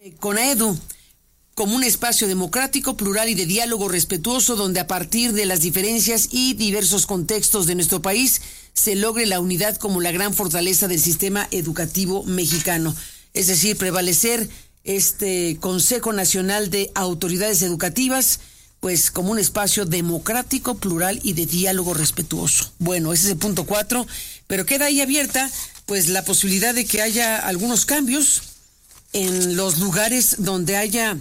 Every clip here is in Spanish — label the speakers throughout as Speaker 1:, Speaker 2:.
Speaker 1: CONAEDU como un espacio democrático, plural y de diálogo respetuoso, donde a partir de las diferencias y diversos contextos de nuestro país se logre la unidad como la gran fortaleza del sistema educativo mexicano. Es decir, prevalecer este Consejo Nacional de Autoridades Educativas, pues como un espacio democrático, plural y de diálogo respetuoso. Bueno, ese es el punto 4, pero queda ahí abierta pues la posibilidad de que haya algunos cambios en los lugares donde haya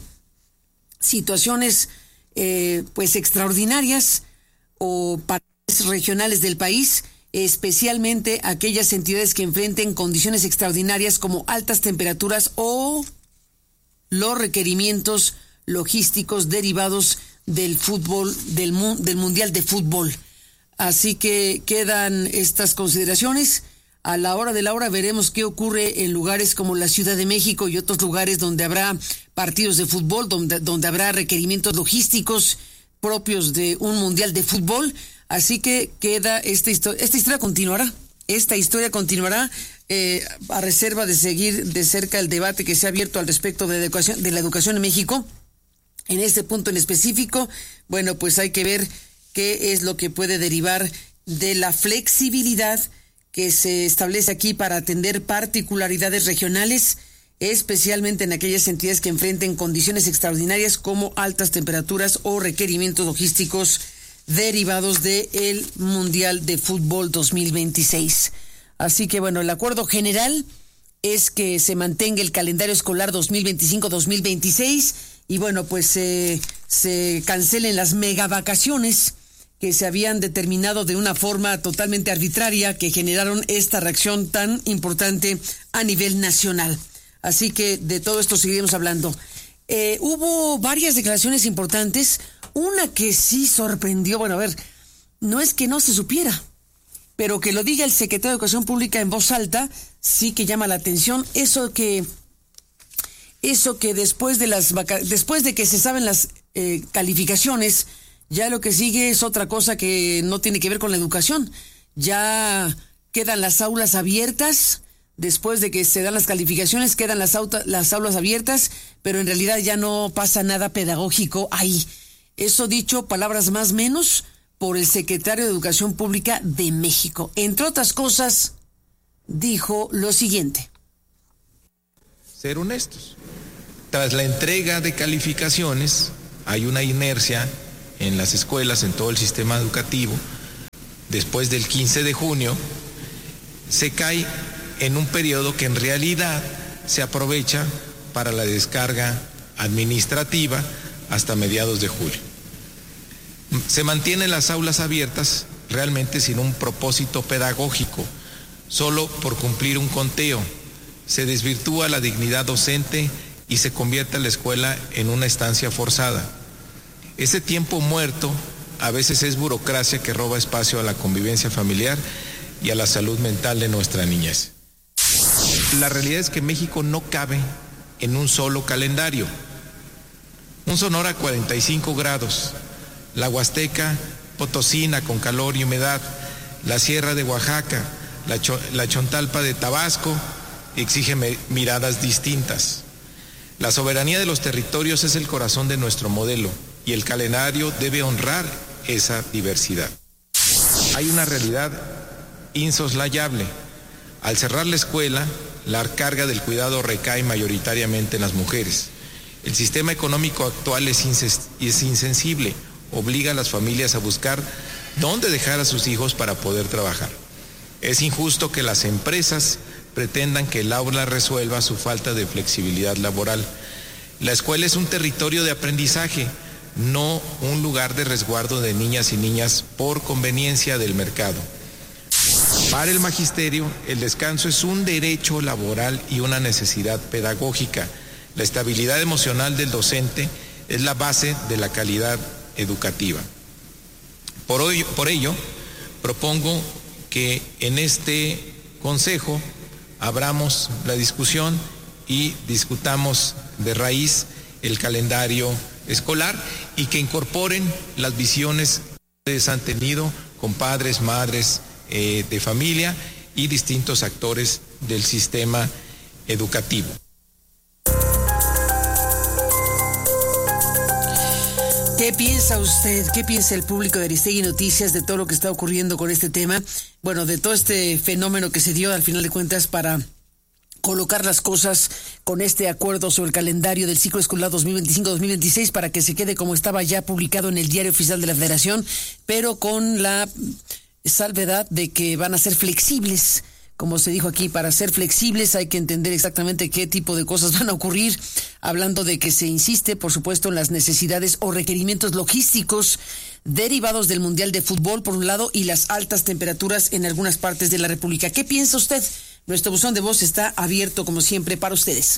Speaker 1: situaciones pues extraordinarias o partes regionales del país, especialmente aquellas entidades que enfrenten condiciones extraordinarias como altas temperaturas o los requerimientos logísticos derivados del fútbol, del Mundial de Fútbol. Así que quedan estas consideraciones. A la hora de la hora veremos qué ocurre en lugares como la Ciudad de México y otros lugares donde habrá partidos de fútbol, donde habrá requerimientos logísticos propios de un Mundial de Fútbol. Así que queda esta historia. Esta historia continuará a reserva de seguir de cerca el debate que se ha abierto al respecto de la educación en México. En este punto en específico, bueno, pues hay que ver qué es lo que puede derivar de la flexibilidad que se establece aquí para atender particularidades regionales, especialmente en aquellas entidades que enfrenten condiciones extraordinarias como altas temperaturas o requerimientos logísticos derivados del Mundial de Fútbol 2026. Así que bueno, el acuerdo general es que se mantenga el calendario escolar 2025-2026 y bueno, pues se cancelen las megavacaciones que se habían determinado de una forma totalmente arbitraria, que generaron esta reacción tan importante a nivel nacional. Así que de todo esto seguiremos hablando. Hubo varias declaraciones importantes, una que sí sorprendió, bueno, a ver, no es que no se supiera, pero que lo diga el secretario de Educación Pública en voz alta, sí que llama la atención, eso que después de que se saben las calificaciones, ya lo que sigue es otra cosa que no tiene que ver con la educación. Ya quedan las aulas abiertas, después de que se dan las calificaciones, quedan las aulas abiertas, pero en realidad ya no pasa nada pedagógico ahí. Eso dicho, palabras más menos, por el secretario de Educación Pública de México. Entre otras cosas, dijo lo siguiente.
Speaker 2: Ser honestos. Tras la entrega de calificaciones, hay una inercia en las escuelas, en todo el sistema educativo. Después del 15 de junio, se cae en un periodo que en realidad se aprovecha para la descarga administrativa hasta mediados de julio. Se mantienen las aulas abiertas realmente sin un propósito pedagógico, solo por cumplir un conteo. Se desvirtúa la dignidad docente y se convierte la escuela en una estancia forzada. Ese tiempo muerto a veces es burocracia que roba espacio a la convivencia familiar y a la salud mental de nuestra niñez. La realidad es que México no cabe en un solo calendario. Un Sonora a 45 grados, la Huasteca Potosina con calor y humedad, la Sierra de Oaxaca, la Chontalpa de Tabasco exige miradas distintas. La soberanía de los territorios es el corazón de nuestro modelo y el calendario debe honrar esa diversidad. Hay una realidad insoslayable. Al cerrar la escuela, la carga del cuidado recae mayoritariamente en las mujeres. El sistema económico actual es insensible, obliga a las familias a buscar dónde dejar a sus hijos para poder trabajar. Es injusto que las empresas pretendan que el aula resuelva su falta de flexibilidad laboral. La escuela es un territorio de aprendizaje, no un lugar de resguardo de niñas y niñas por conveniencia del mercado. Para el magisterio, el descanso es un derecho laboral y una necesidad pedagógica. La estabilidad emocional del docente es la base de la calidad educativa. Por ello, propongo que en este consejo abramos la discusión y discutamos de raíz el calendario escolar y que incorporen las visiones que ustedes han tenido con padres, madres de familia y distintos actores del sistema educativo.
Speaker 1: ¿Qué piensa usted? ¿Qué piensa el público de Aristegui Noticias de todo lo que está ocurriendo con este tema? Bueno, de todo este fenómeno que se dio al final de cuentas para colocar las cosas con este acuerdo sobre el calendario del ciclo escolar 2025-2026 para que se quede como estaba ya publicado en el Diario Oficial de la Federación, pero con la salvedad de que van a ser flexibles. Como se dijo aquí, para ser flexibles hay que entender exactamente qué tipo de cosas van a ocurrir, hablando de que se insiste, por supuesto, en las necesidades o requerimientos logísticos derivados del Mundial de Fútbol, por un lado, y las altas temperaturas en algunas partes de la República. ¿Qué piensa usted? Nuestro buzón de voz está abierto, como siempre, para ustedes.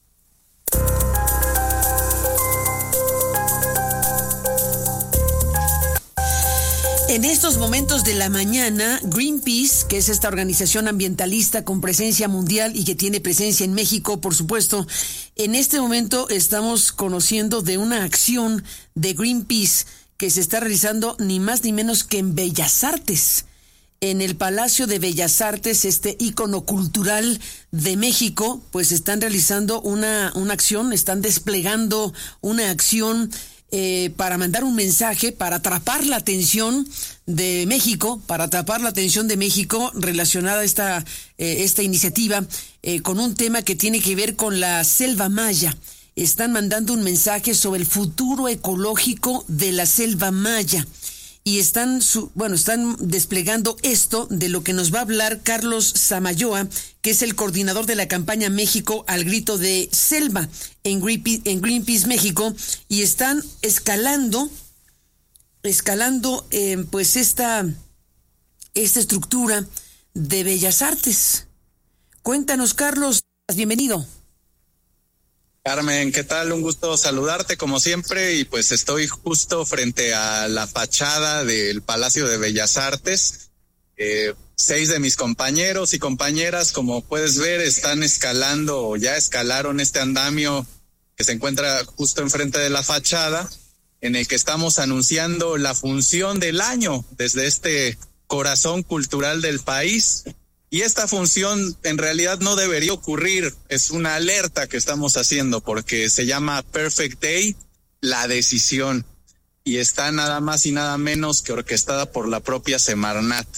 Speaker 1: En estos momentos de la mañana, Greenpeace, que es esta organización ambientalista con presencia mundial y que tiene presencia en México, por supuesto, en este momento estamos conociendo de una acción de Greenpeace que se está realizando ni más ni menos que en Bellas Artes. En el Palacio de Bellas Artes, este ícono cultural de México, pues están realizando una acción, están desplegando una acción para mandar un mensaje, para atrapar la atención de México, relacionada a esta iniciativa con un tema que tiene que ver con la selva maya. Están mandando un mensaje sobre el futuro ecológico de la selva maya. Y están desplegando esto de lo que nos va a hablar Carlos Samayoa, que es el coordinador de la campaña México al grito de selva en Greenpeace México, y están escalando pues esta estructura de Bellas Artes. Cuéntanos, Carlos, bienvenido.
Speaker 3: Carmen, ¿qué tal? Un gusto saludarte como siempre, y pues estoy justo frente a la fachada del Palacio de Bellas Artes. 6 de mis compañeros y compañeras, como puedes ver, están escalando o ya escalaron este andamio que se encuentra justo enfrente de la fachada, en el que estamos anunciando la función del año desde este corazón cultural del país. Y esta función en realidad no debería ocurrir, es una alerta que estamos haciendo porque se llama Perfect Day, la decisión, y está nada más y nada menos que orquestada por la propia Semarnat.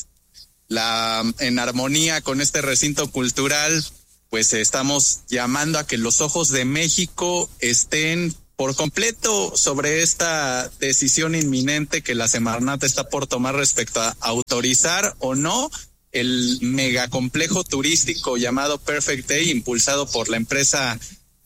Speaker 3: En armonía con este recinto cultural, pues estamos llamando a que los ojos de México estén por completo sobre esta decisión inminente que la Semarnat está por tomar respecto a autorizar o no el megacomplejo turístico llamado Perfect Day, impulsado por la empresa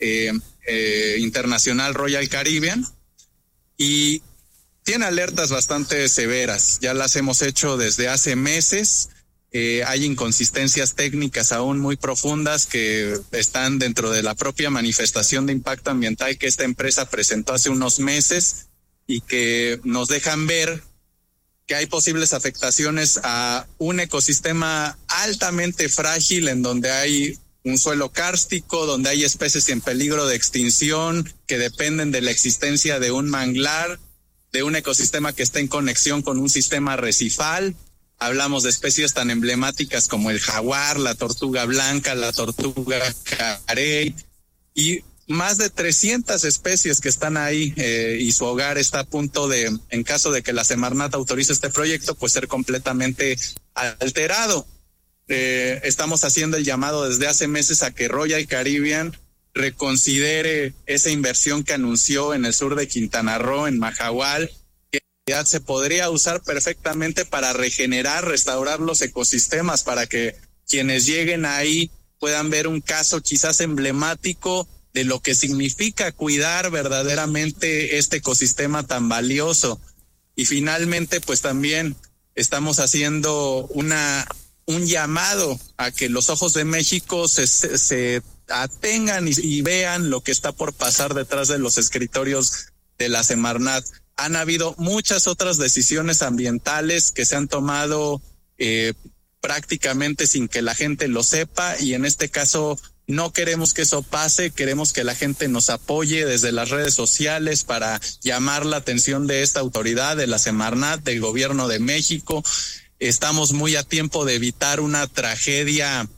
Speaker 3: internacional Royal Caribbean, y tiene alertas bastante severas. Ya las hemos hecho desde hace meses. Hay inconsistencias técnicas aún muy profundas que están dentro de la propia manifestación de impacto ambiental que esta empresa presentó hace unos meses y que nos dejan ver que hay posibles afectaciones a un ecosistema altamente frágil, en donde hay un suelo kárstico, donde hay especies en peligro de extinción que dependen de la existencia de un manglar, de un ecosistema que está en conexión con un sistema arrecifal. Hablamos de especies tan emblemáticas como el jaguar, la tortuga blanca, la tortuga carey, y más de 300 especies que están ahí, y su hogar está a punto de, en caso de que la Semarnat autorice este proyecto, pues ser completamente alterado. Estamos haciendo el llamado desde hace meses a que Royal Caribbean reconsidere esa inversión que anunció en el sur de Quintana Roo, en Mahahual, que ya se podría usar perfectamente para regenerar, restaurar los ecosistemas, para que quienes lleguen ahí puedan ver un caso quizás emblemático de lo que significa cuidar verdaderamente este ecosistema tan valioso. Y finalmente, pues también estamos haciendo un llamado a que los ojos de México se atengan y vean lo que está por pasar detrás de los escritorios de la Semarnat. Han habido muchas otras decisiones ambientales que se han tomado prácticamente sin que la gente lo sepa, y en este caso no queremos que eso pase. Queremos que la gente nos apoye desde las redes sociales para llamar la atención de esta autoridad, de la Semarnat, del gobierno de México. Estamos muy a tiempo de evitar una tragedia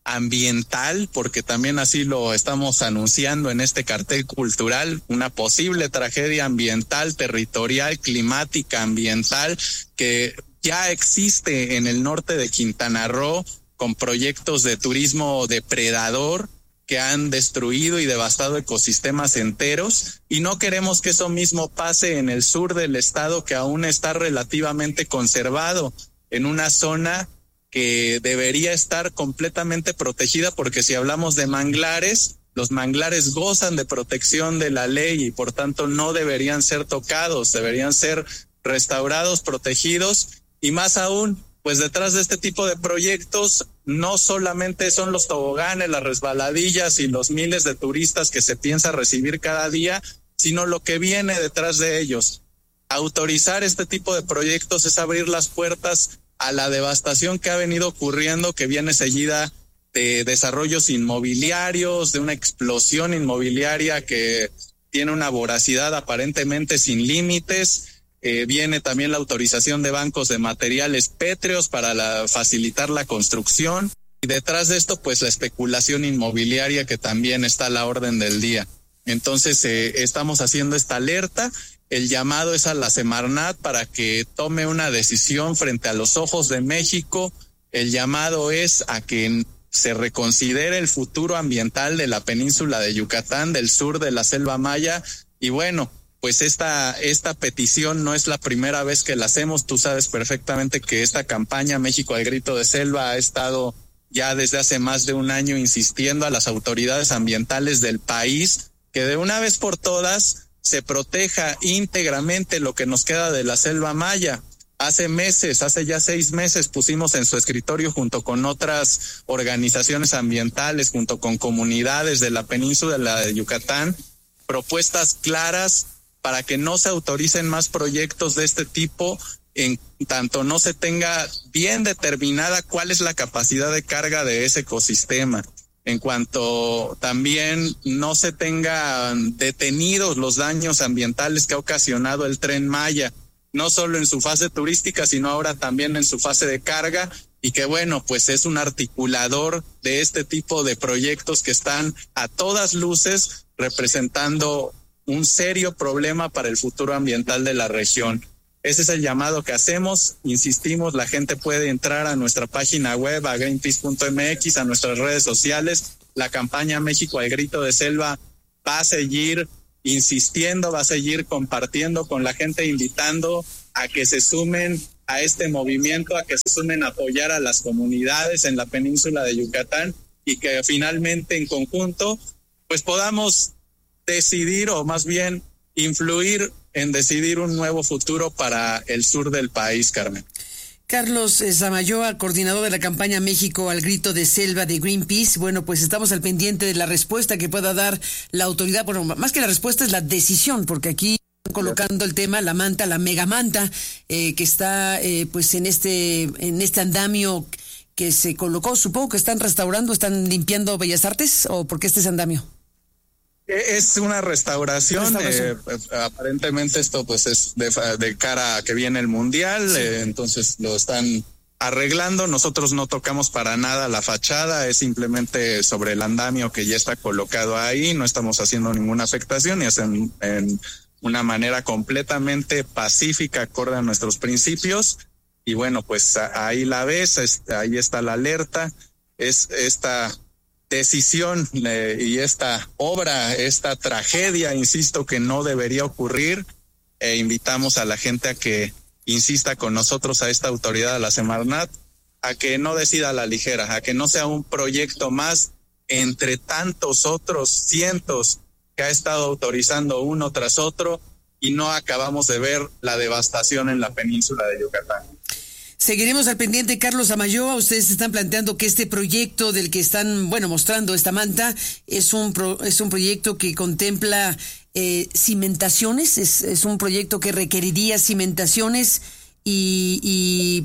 Speaker 3: ambiental, porque también así lo estamos anunciando en este cartel cultural, una posible tragedia ambiental, territorial, climática, ambiental, que ya existe en el norte de Quintana Roo con proyectos de turismo depredador que han destruido y devastado ecosistemas enteros, y no queremos que eso mismo pase en el sur del estado, que aún está relativamente conservado, en una zona que debería estar completamente protegida, porque si hablamos de manglares, los manglares gozan de protección de la ley y por tanto no deberían ser tocados, deberían ser restaurados, protegidos, y más aún, pues detrás de este tipo de proyectos no solamente son los toboganes, las resbaladillas y los miles de turistas que se piensa recibir cada día, sino lo que viene detrás de ellos. Autorizar este tipo de proyectos es abrir las puertas a la devastación que ha venido ocurriendo, que viene seguida de desarrollos inmobiliarios, de una explosión inmobiliaria que tiene una voracidad aparentemente sin límites. Viene también la autorización de bancos de materiales pétreos para facilitar la construcción, y detrás de esto pues la especulación inmobiliaria, que también está a la orden del día. Entonces estamos haciendo esta alerta. El llamado es a la Semarnat para que tome una decisión frente a los ojos de México. El llamado es a que se reconsidere el futuro ambiental de la península de Yucatán, del sur de la Selva Maya. Y bueno, pues esta petición no es la primera vez que la hacemos. Tú sabes perfectamente que esta campaña México al Grito de Selva ha estado ya desde hace más de un año insistiendo a las autoridades ambientales del país que de una vez por todas se proteja íntegramente lo que nos queda de la Selva Maya. Hace ya 6 meses, pusimos en su escritorio, junto con otras organizaciones ambientales, junto con comunidades de la península de Yucatán, propuestas claras para que no se autoricen más proyectos de este tipo, en tanto no se tenga bien determinada cuál es la capacidad de carga de ese ecosistema. En cuanto también no se tengan detenidos los daños ambientales que ha ocasionado el Tren Maya, no solo en su fase turística, sino ahora también en su fase de carga, y que bueno, pues es un articulador de este tipo de proyectos que están a todas luces representando un serio problema para el futuro ambiental de la región. Ese es el llamado que hacemos. Insistimos, la gente puede entrar a nuestra página web, a greenpeace.mx, a nuestras redes sociales. La campaña México al Grito de Selva va a seguir insistiendo, va a seguir compartiendo con la gente, invitando a que se sumen a este movimiento, a que se sumen a apoyar a las comunidades en la península de Yucatán, y que finalmente en conjunto pues podamos decidir, o más bien influir en decidir un nuevo futuro para el sur del país, Carmen.
Speaker 1: Carlos Samayoa, coordinador de la campaña México al Grito de Selva de Greenpeace. Bueno, pues estamos al pendiente de la respuesta que pueda dar la autoridad. Bueno, más que la respuesta es la decisión, porque aquí están colocando el tema, la manta, la megamanta, que está pues en este andamio que se colocó. Supongo que están restaurando, están limpiando Bellas Artes, ¿o por qué este es andamio?
Speaker 3: Es una restauración. Aparentemente esto pues es de cara a que viene el Mundial, sí. Entonces lo están arreglando. Nosotros no tocamos para nada la fachada, es simplemente sobre el andamio que ya está colocado ahí. No estamos haciendo ninguna afectación, y es en una manera completamente pacífica, acorde a nuestros principios. Y bueno, pues ahí la ves, ahí está la alerta. Es esta decisión y esta obra, esta tragedia, insisto, que no debería ocurrir, e invitamos a la gente a que insista con nosotros, a esta autoridad, a la Semarnat, a que no decida a la ligera, a que no sea un proyecto más entre tantos otros cientos que ha estado autorizando uno tras otro, y no acabamos de ver la devastación en la península de Yucatán.
Speaker 1: Seguiremos al pendiente, Carlos Samayoa. Ustedes están planteando que este proyecto del que están, mostrando esta manta, es un proyecto que contempla cimentaciones, es un proyecto que requeriría cimentaciones y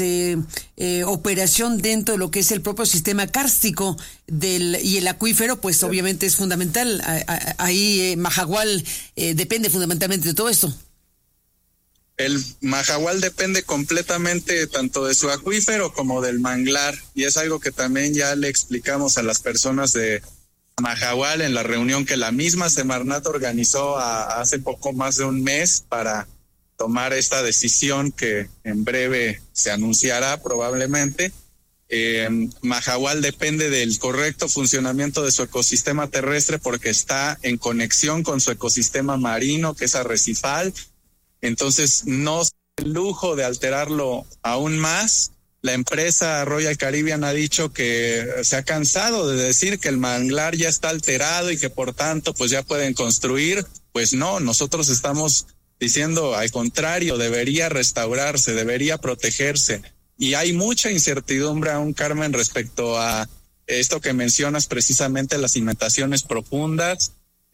Speaker 1: operación dentro de lo que es el propio sistema kárstico y el acuífero, pues obviamente es fundamental. Ahí Mahahual depende fundamentalmente de todo esto.
Speaker 3: El Mahahual depende completamente tanto de su acuífero como del manglar, y es algo que también ya le explicamos a las personas de Mahahual en la reunión que la misma Semarnat organizó hace poco más de un mes para tomar esta decisión que en breve se anunciará probablemente. Mahahual depende del correcto funcionamiento de su ecosistema terrestre porque está en conexión con su ecosistema marino, que es arrecifal. Entonces no es el lujo de alterarlo aún más. La empresa Royal Caribbean ha dicho que se ha cansado de decir que el manglar ya está alterado y que por tanto pues ya pueden construir. Pues no, nosotros estamos diciendo al contrario, debería restaurarse, debería protegerse. Y hay mucha incertidumbre aún, Carmen, respecto a esto que mencionas precisamente, las cimentaciones profundas.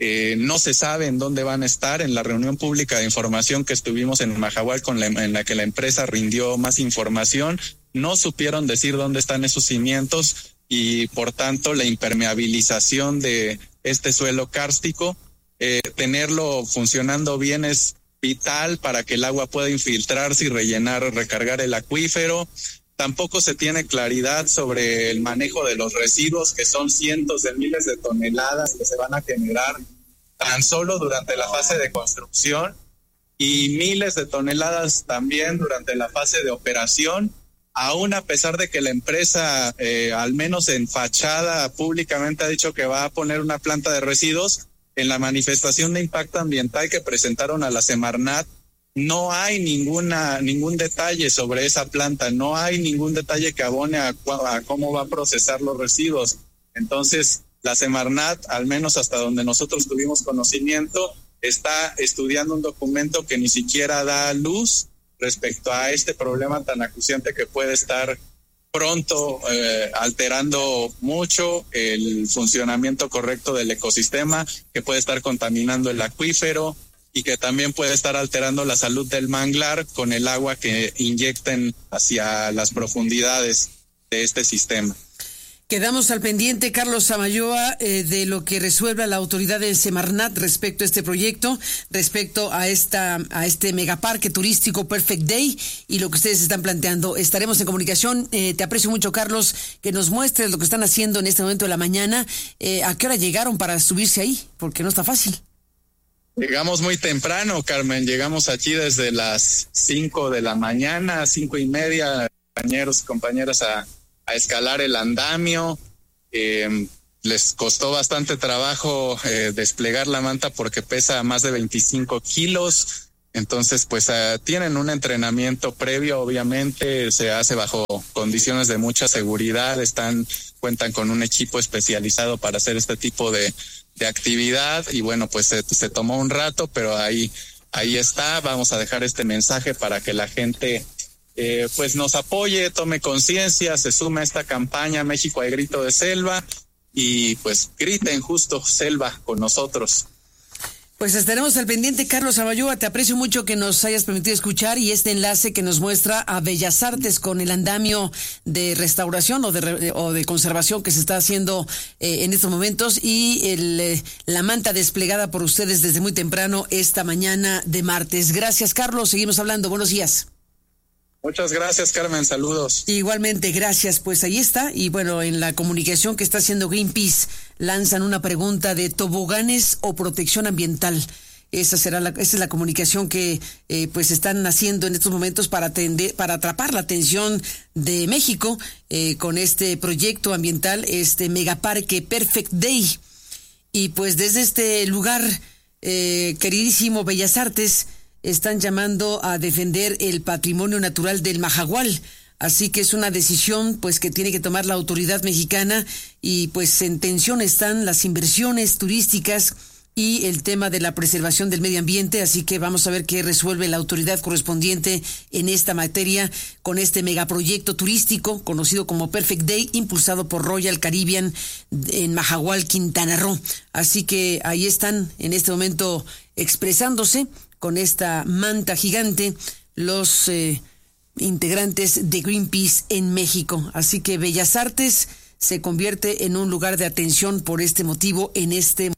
Speaker 3: No se sabe en dónde van a estar. En la reunión pública de información que estuvimos en Mahahual en la que la empresa rindió más información, no supieron decir dónde están esos cimientos y por tanto la impermeabilización de este suelo kárstico, tenerlo funcionando bien es vital para que el agua pueda infiltrarse y rellenar, recargar el acuífero. Tampoco se tiene claridad sobre el manejo de los residuos, que son cientos de miles de toneladas que se van a generar tan solo durante la fase de construcción y miles de toneladas también durante la fase de operación, aún a pesar de que la empresa, al menos en fachada públicamente, ha dicho que va a poner una planta de residuos. En la manifestación de impacto ambiental que presentaron a la Semarnat, no hay ningún detalle sobre esa planta, no hay ningún detalle que abone a cómo va a procesar los residuos. Entonces, la Semarnat, al menos hasta donde nosotros tuvimos conocimiento, está estudiando un documento que ni siquiera da luz respecto a este problema tan acuciante que puede estar pronto alterando mucho el funcionamiento correcto del ecosistema, que puede estar contaminando el acuífero y que también puede estar alterando la salud del manglar con el agua que inyecten hacia las profundidades de este sistema.
Speaker 1: Quedamos al pendiente, Carlos Samayoa, de lo que resuelva la autoridad de Semarnat respecto a este proyecto, respecto a este megaparque turístico Perfect Day y lo que ustedes están planteando. Estaremos en comunicación. Te aprecio mucho, Carlos, que nos muestres lo que están haciendo en este momento de la mañana. ¿A qué hora llegaron para subirse ahí? Porque no está fácil.
Speaker 3: Llegamos muy temprano, Carmen. Llegamos aquí desde las 5 de la mañana, 5:30, compañeros y compañeras a escalar el andamio. Les costó bastante trabajo desplegar la manta porque pesa más de 25 kilos. Entonces, pues tienen un entrenamiento previo, obviamente, se hace bajo condiciones de mucha seguridad, cuentan con un equipo especializado para hacer este tipo de actividad y bueno, pues se tomó un rato, pero ahí está. Vamos a dejar este mensaje para que la gente pues nos apoye, tome conciencia, se sume a esta campaña México al grito de selva y pues griten justo selva con nosotros.
Speaker 1: Pues estaremos al pendiente, Carlos Samayoa. Te aprecio mucho que nos hayas permitido escuchar y este enlace que nos muestra a Bellas Artes con el andamio de restauración o de conservación que se está haciendo en estos momentos y la manta desplegada por ustedes desde muy temprano esta mañana de martes. Gracias, Carlos. Seguimos hablando. Buenos días.
Speaker 3: Muchas gracias, Carmen. Saludos.
Speaker 1: Igualmente, gracias. Pues ahí está. Y bueno, en la comunicación que está haciendo Greenpeace, lanzan una pregunta de toboganes o protección ambiental. Esa es la comunicación que pues están haciendo en estos momentos para atrapar la atención de México con este proyecto ambiental, este megaparque Perfect Day. Y pues desde este lugar, queridísimo Bellas Artes, están llamando a defender el patrimonio natural del Mahahual. Así que es una decisión pues que tiene que tomar la autoridad mexicana y pues en tensión están las inversiones turísticas y el tema de la preservación del medio ambiente, así que vamos a ver qué resuelve la autoridad correspondiente en esta materia con este megaproyecto turístico conocido como Perfect Day, impulsado por Royal Caribbean en Mahahual, Quintana Roo. Así que ahí están en este momento expresándose con esta manta gigante los integrantes de Greenpeace en México. Así que Bellas Artes se convierte en un lugar de atención por este motivo en este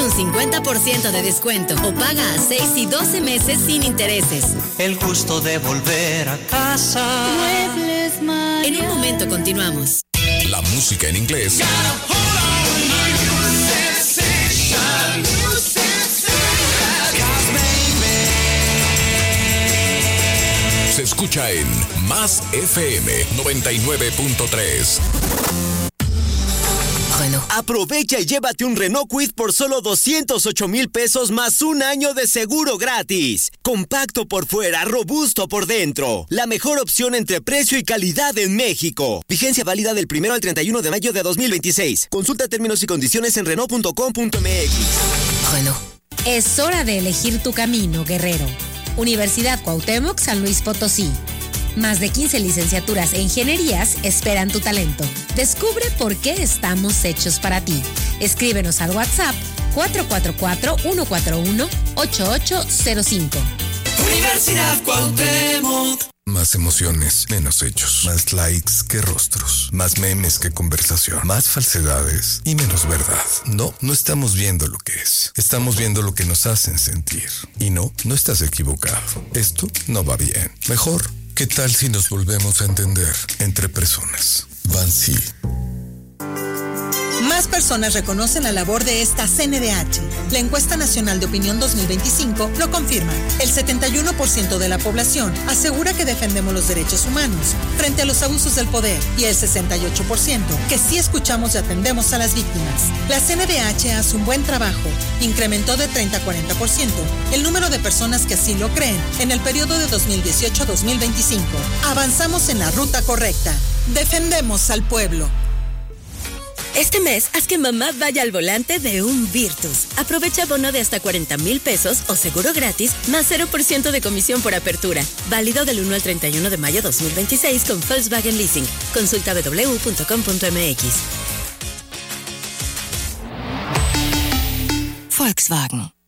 Speaker 4: Llévate un 50% de descuento o paga a 6 y 12 meses sin intereses.
Speaker 5: El gusto de volver a casa.
Speaker 4: Muebles Maya. En un momento continuamos.
Speaker 6: La música en inglés se escucha en Más FM 99.3.
Speaker 7: Renault. Aprovecha y llévate un Renault Kwid por solo 208,000 pesos más un año de seguro gratis. Compacto por fuera, robusto por dentro. La mejor opción entre precio y calidad en México. Vigencia válida del 1 al 31 de mayo de 2026. Consulta términos y condiciones en Renault.com.mx.
Speaker 8: Renault. Es hora de elegir tu camino, guerrero. Universidad Cuauhtémoc, San Luis Potosí. Más de 15 licenciaturas e ingenierías esperan tu talento. Descubre por qué estamos hechos para ti. Escríbenos al WhatsApp 444-141-8805.
Speaker 5: Universidad Cuauhtémoc.
Speaker 6: Más emociones, menos hechos. Más likes que rostros. Más memes que conversación. Más falsedades y menos verdad. No estamos viendo lo que es. Estamos viendo lo que nos hacen sentir. Y no estás equivocado. Esto no va bien. Mejor, ¿qué tal si nos volvemos a entender entre personas? Bansi.
Speaker 9: Más personas reconocen la labor de esta CNDH. La encuesta nacional de opinión 2025 lo confirma. El 71% de la población asegura que defendemos los derechos humanos frente a los abusos del poder y el 68% que sí escuchamos y atendemos a las víctimas. La CNDH hace un buen trabajo. Incrementó de 30 a 40% el número de personas que así lo creen en el periodo de 2018 a 2025. Avanzamos en la ruta correcta. Defendemos al pueblo.
Speaker 4: Este mes, haz que mamá vaya al volante de un Virtus. Aprovecha bono de hasta 40,000 pesos o seguro gratis, más 0% de comisión por apertura. Válido del 1 al 31 de mayo 2026 con Volkswagen Leasing. Consulta www.com.mx.
Speaker 10: Volkswagen.